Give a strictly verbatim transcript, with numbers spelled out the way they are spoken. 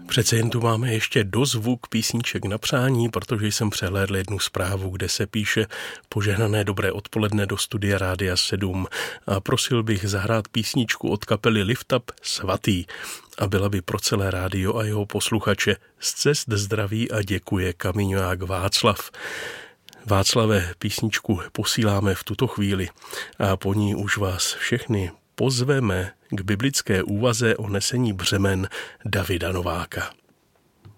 Přece jen tu máme ještě dozvuk písniček na přání, protože jsem přehlédl jednu zprávu, kde se píše: požehnané dobré odpoledne do studia Rádia sedm a prosil bych zahrát písničku od kapely Lift Up Svatý a byla by pro celé rádio a jeho posluchače z cest zdraví a děkuje kamíňák Václav. Václave, písničku posíláme v tuto chvíli a po ní už vás všechny pozveme k biblické úvaze o nesení břemen Davida Nováka.